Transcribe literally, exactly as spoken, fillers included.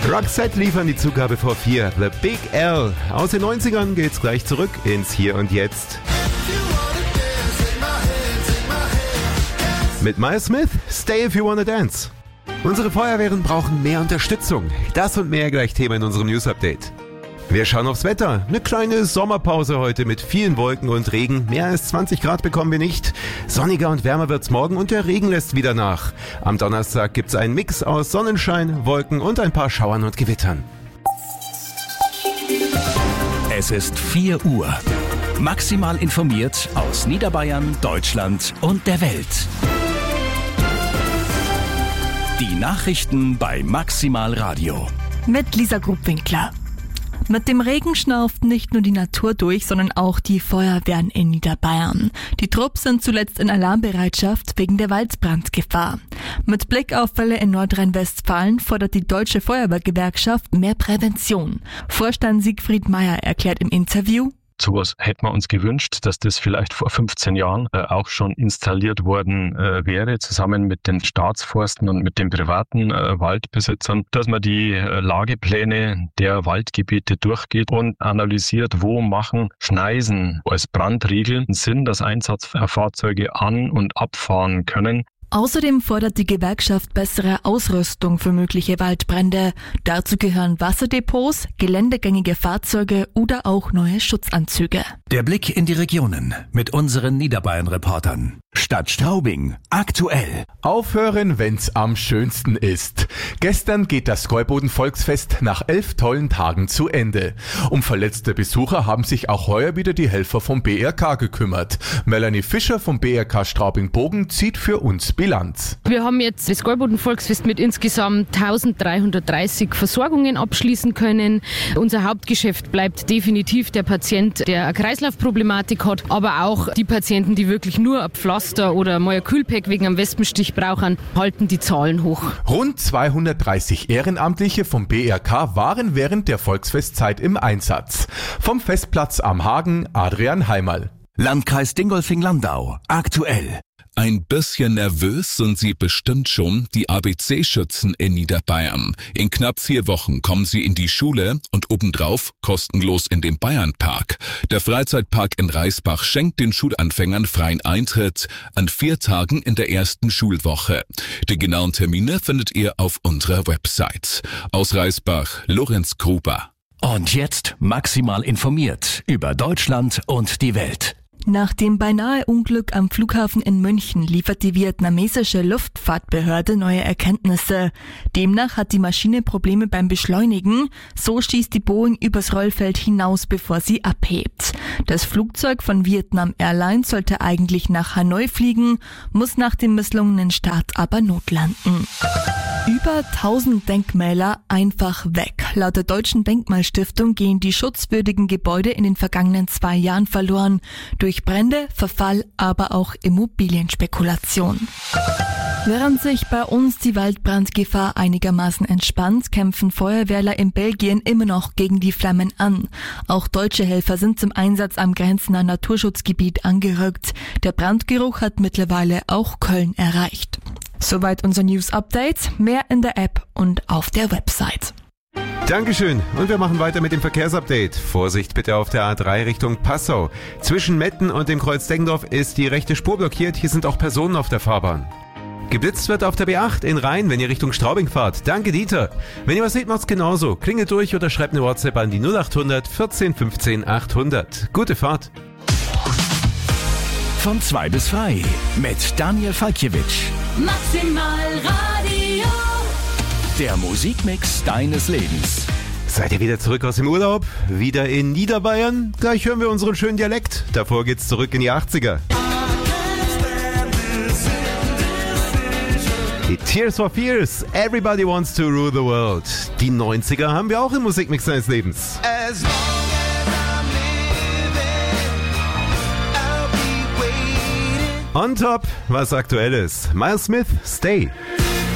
Roxette liefern die Zugabe vor vier. The Big L. Aus den neunzigern geht's gleich zurück ins Hier und Jetzt. Mit Miles Smith, Stay If You Wanna Dance. Unsere Feuerwehren brauchen mehr Unterstützung. Das und mehr gleich Thema in unserem News-Update. Wir schauen aufs Wetter. Eine kleine Sommerpause heute mit vielen Wolken und Regen. Mehr als zwanzig Grad bekommen wir nicht. Sonniger und wärmer wird's morgen und der Regen lässt wieder nach. Am Donnerstag gibt's einen Mix aus Sonnenschein, Wolken und ein paar Schauern und Gewittern. Es ist vier Uhr. Maximal informiert aus Niederbayern, Deutschland und der Welt. Die Nachrichten bei Maximal Radio. Mit Lisa Grubwinkler. Mit dem Regen schnauft nicht nur die Natur durch, sondern auch die Feuerwehren in Niederbayern. Die Trupps sind zuletzt in Alarmbereitschaft wegen der Waldbrandgefahr. Mit Blick auf Fälle in Nordrhein-Westfalen fordert die Deutsche Feuerwehrgewerkschaft mehr Prävention. Vorstand Siegfried Meyer erklärt im Interview: Sowas hätten wir uns gewünscht, dass das vielleicht vor fünfzehn Jahren äh, auch schon installiert worden äh, wäre, zusammen mit den Staatsforsten und mit den privaten äh, Waldbesitzern, dass man die äh, Lagepläne der Waldgebiete durchgeht und analysiert, wo machen Schneisen als Brandriegel Sinn, dass Einsatzfahrzeuge an- und abfahren können. Außerdem fordert die Gewerkschaft bessere Ausrüstung für mögliche Waldbrände. Dazu gehören Wasserdepots, geländegängige Fahrzeuge oder auch neue Schutzanzüge. Der Blick in die Regionen mit unseren Niederbayern-Reportern. Stadt Straubing, aktuell. Aufhören, wenn's am schönsten ist. Gestern geht das Gäuboden-Volksfest nach elf tollen Tagen zu Ende. Um verletzte Besucher haben sich auch heuer wieder die Helfer vom B R K gekümmert. Melanie Fischer vom B R K Straubing-Bogen zieht für uns Bilanz. Wir haben jetzt das Gäuboden-Volksfest mit insgesamt eintausenddreihundertdreißig Versorgungen abschließen können. Unser Hauptgeschäft bleibt definitiv der Patient, der eine Kreislaufproblematik hat, aber auch die Patienten, die wirklich nur ein Pflaster oder mal ein Kühlpack wegen einem Wespenstich brauchen, halten die Zahlen hoch. Rund zweihundertdreißig Ehrenamtliche vom B R K waren während der Volksfestzeit im Einsatz. Vom Festplatz am Hagen, Adrian Heimerl. Landkreis Dingolfing-Landau, aktuell. Ein bisschen nervös sind Sie bestimmt schon, die A B C-Schützen in Niederbayern. In knapp vier Wochen kommen sie in die Schule und obendrauf kostenlos in den Bayernpark. Der Freizeitpark in Reisbach schenkt den Schulanfängern freien Eintritt an vier Tagen in der ersten Schulwoche. Die genauen Termine findet ihr auf unserer Website. Aus Reisbach, Lorenz Gruber. Und jetzt maximal informiert über Deutschland und die Welt. Nach dem beinahe Unglück am Flughafen in München liefert die vietnamesische Luftfahrtbehörde neue Erkenntnisse. Demnach hat die Maschine Probleme beim Beschleunigen. So stieß die Boeing übers Rollfeld hinaus, bevor sie abhebt. Das Flugzeug von Vietnam Airlines sollte eigentlich nach Hanoi fliegen, muss nach dem misslungenen Start aber notlanden. Über tausend Denkmäler einfach weg. Laut der Deutschen Denkmalstiftung gehen die schutzwürdigen Gebäude in den vergangenen zwei Jahren verloren. Durch Brände, Verfall, aber auch Immobilienspekulation. Während sich bei uns die Waldbrandgefahr einigermaßen entspannt, kämpfen Feuerwehrler in Belgien immer noch gegen die Flammen an. Auch deutsche Helfer sind zum Einsatz am grenznahen Naturschutzgebiet angerückt. Der Brandgeruch hat mittlerweile auch Köln erreicht. Soweit unser News-Update. Mehr in der App und auf der Website. Dankeschön. Und wir machen weiter mit dem Verkehrsupdate. Vorsicht bitte auf der A drei Richtung Passau. Zwischen Metten und dem Kreuz Deggendorf ist die rechte Spur blockiert. Hier sind auch Personen auf der Fahrbahn. Geblitzt wird auf der B acht in Rhein, wenn ihr Richtung Straubing fahrt. Danke, Dieter. Wenn ihr was seht, macht's genauso. Klingelt durch oder schreibt eine WhatsApp an die null acht hundert vierzehn fünfzehn achthundert. Gute Fahrt. Von zwei bis frei mit Daniel Falkiewicz. Maximal Radio. Der Musikmix deines Lebens. Seid ihr wieder zurück aus dem Urlaub? Wieder in Niederbayern? Gleich hören wir unseren schönen Dialekt. Davor geht's zurück in die achtziger. Die Tears for Fears, Everybody Wants to Rule the World. Die neunziger haben wir auch im Musikmix deines Lebens. As long as I'm living, I'll be waiting. On top, was Aktuelles. Miles Smith, Stay.